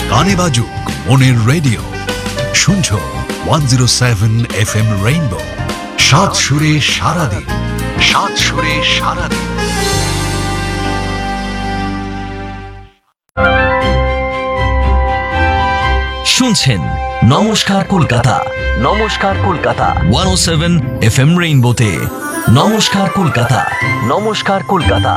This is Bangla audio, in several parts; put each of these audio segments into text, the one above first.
গানে বাজুক মনের রেডিও, শুনছো 107 FM রেইনবো, সাত সুরে সারাদিন, সাত সুরে সারাদিন। শুনছেন নমস্কার কলকাতা, নমস্কার কলকাতা 107 FM রেইনবোতে। নমস্কার কলকাতা, নমস্কার কলকাতা।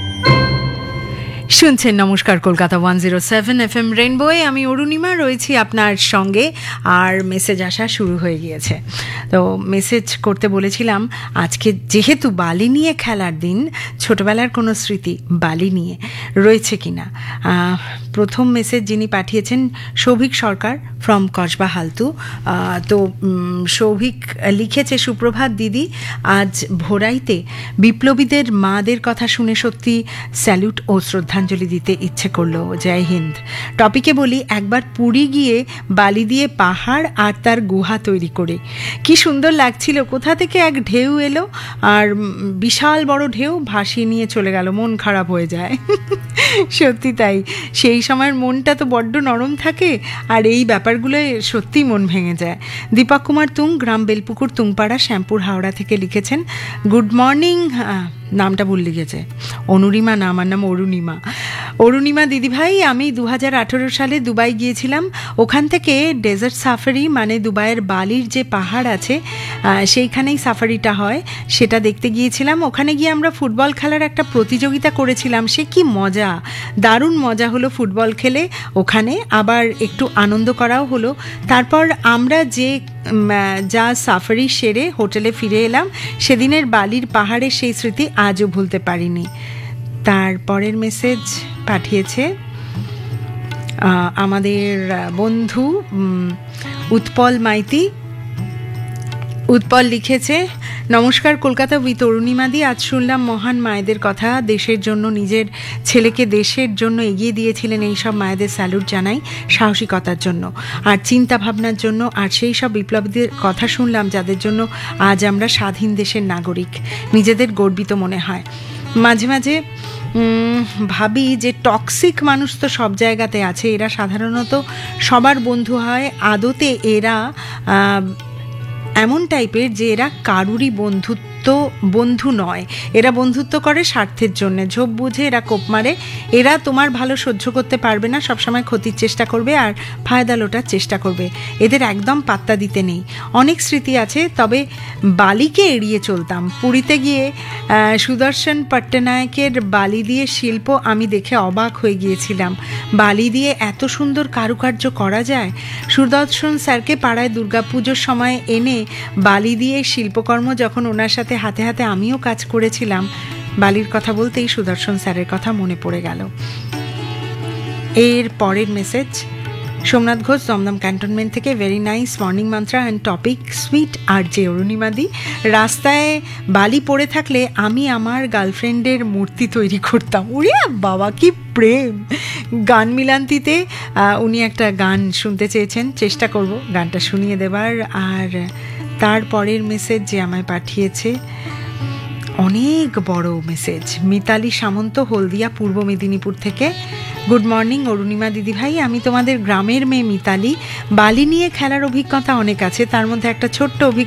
শুনছেন নমস্কার কলকাতা 107 FM রেইনবোয়ে। আমি অরুণিমা রয়েছি আপনার সঙ্গে, আর মেসেজ আসা শুরু হয়ে গিয়েছে। তো মেসেজ করতে বলেছিলাম আজকে যেহেতু বালি নিয়ে খেলার দিন, ছোটবেলার কোনো স্মৃতি বালি নিয়ে রয়েছে কিনা। প্রথম মেসেজ যিনি পাঠিয়েছেন সৌভিক সরকার ফ্রম কসবা হালতু। তো সৌভিক লিখেছে, সুপ্রভাত দিদি, আজ ভোরাইতে বিপ্লবীদের মাদের কথা শুনে সত্যি স্যালুট ও শ্রদ্ধাঞ্জলি দিতে ইচ্ছে করলো। জয় হিন্দ। টপিকে বলি, একবার পুরী গিয়ে বালি দিয়ে পাহাড় আর তার গুহা তৈরি করে কি সুন্দর লাগছিল। কোথা থেকে এক ঢেউ এলো আর বিশাল বড় ঢেউ ভাসিয়ে নিয়ে চলে গেল, মন খারাপ হয়ে যায়। সত্যি তাই, সেই সময়ের মনটা তো বড্ড নরম থাকে, আর এই ব্যাপারগুলো সত্যিই মন ভেঙে যায়। দীপক কুমার তুং, গ্রাম বেলপুকুর, তুংপাড়া, শ্যামপুর, হাওড়া থেকে লিখেছেন, গুড মর্নিং। নামটা ভুল লিখেছে, অনুরিমা না, আমার নাম অরুণিমা। অরুণিমা দিদিভাই, আমি 2018 সালে দুবাই গিয়েছিলাম। ওখান থেকে ডেজার্ট সাফারি, মানে দুবাইয়ের বালির যে পাহাড় আছে সেইখানেই সাফারিটা হয়, সেটা দেখতে গিয়েছিলাম। ওখানে গিয়ে আমরা ফুটবল খেলার একটা প্রতিযোগিতা করেছিলাম। সে কি মজা, দারুণ মজা হলো ফুটবল খেলে। ওখানে আবার একটু আনন্দ করাও হলো। তারপর আমরা যা সাফারি সেরে হোটেলে ফিরে এলাম, সেদিনের বালির পাহাড়ের সেই স্মৃতি আজও ভুলতে পারিনি। তারপরের মেসেজ পাঠিয়েছে আমাদের বন্ধু উৎপল মাইতি। উৎপল লিখেছে, নমস্কার কলকাতা উইথ অরুণিমাদি। আজ শুনলাম মহান মায়েদের কথা, দেশের জন্য নিজের ছেলেকে দেশের জন্য এগিয়ে দিয়েছিলেন। এই সব মায়েদের স্যালুট জানাই, সাহসিকতার জন্য আর চিন্তা ভাবনার জন্য। আর সেই সব বিপ্লবীদের কথা শুনলাম যাদের জন্য আজ আমরা স্বাধীন দেশের নাগরিক। নিজেদের গর্বিত মনে হয়। মাঝে মাঝে ভাবি যে টক্সিক মানুষ তো সব জায়গাতে আছে, এরা সাধারণত সবার বন্ধু হয়। আদতে এরা এমন টাইপের যে এরা কারুরই বন্ধু নয়। এরা বন্ধুত্ব করে স্বার্থের জন্য, ঝোপ বুঝে এরা কোপ মারে। এরা তোমার ভালো সহ্য করতে পারবে না, সবসময় ক্ষতির চেষ্টা করবে আর ফায়দা লোটার চেষ্টা করবে। এদের একদম পাত্তা দিতে নেই। অনেক স্মৃতি আছে, তবে বালিকে এড়িয়ে চলতাম। পুরীতে গিয়ে সুদর্শন পট্টনায়কের বালি দিয়ে শিল্প আমি দেখে অবাক হয়ে গিয়েছিলাম। বালি দিয়ে এত সুন্দর কারুকার্য করা যায়। সুদর্শন স্যারকে পাড়ায় দুর্গাপুজোর সময় এনে বালি দিয়ে শিল্পকর্ম, যখন ওনার সাথে হাতে হাতে আমিও কাজ করেছিলাম, বালির কথা বলতেই সুদর্শন স্যারের কথা মনে পড়ে গেল। এর পরের মেসেজ সোমনাথ ঘোষ, দমদম ক্যান্টনমেন্ট থেকে। Very nice morning mantra and topic sweet আর যে অরুণিমাদি। রাস্তায় বালি পড়ে থাকলে আমি আমার গার্লফ্রেন্ডের মূর্তি তৈরি করতাম। উড়ে বাবা, কি প্রেম! গান মিলান্তিতে উনি একটা গান শুনতে চেয়েছেন, চেষ্টা করব গানটা শুনিয়ে দেবার। আর তারপরের মেসেজ যে আমায় পাঠিয়েছে, অনেক বড় মেসেজ, মিতালি সামন্ত, হলদিয়া, পূর্ব মেদিনীপুর থেকে। গুড মর্নিং অরুণিমা দিদিভাই, আমি তোমাদের গ্রামের মেয়ে মিতালি। বালি নিয়ে খেলার অভিজ্ঞতা অনেক আছে, তার মধ্যে একটা ছোট্ট